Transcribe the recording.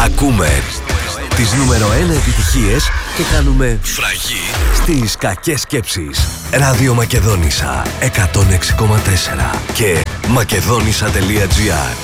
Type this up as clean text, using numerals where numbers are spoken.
Ακούμε τις νούμερο 1 επιτυχίες και κάνουμε φραγή στις κακές σκέψεις. Ράδιο Μακεδόνισσα 106,4 και μακεδόνισσα.gr.